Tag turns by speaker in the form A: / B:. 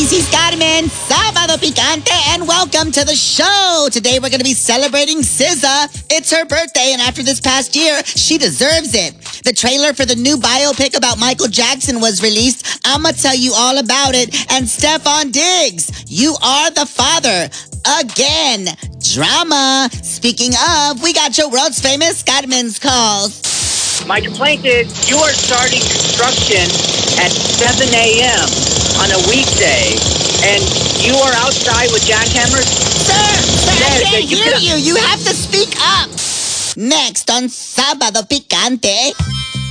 A: Cece's Carmen, Sábado Picante, and welcome to the show. Today we're going to be celebrating SZA. It's her birthday, and after this past year, she deserves it. The trailer for the new biopic about Michael Jackson was released. I'm going to tell you all about it. And Stefon Diggs, you are the father. Again, drama. Speaking of, we got your world's famous Carmen's calls.
B: My complaint is you are starting construction at 7 a.m. on a weekday, and you are outside with jackhammers?
A: Sir, I can't hear you. You have to speak up. Next on Sábado Picante.